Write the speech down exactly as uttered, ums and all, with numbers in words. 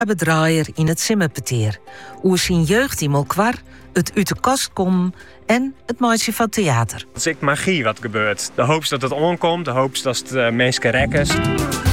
bedraaier in het Simmerpeteer. Oer zijn jeugd in Molkwar, het uit de kast komen en het meisje van theater. Het is ik magie wat gebeurt. De hoop dat het onkomt, de hoop dat het uh, mensen rekken.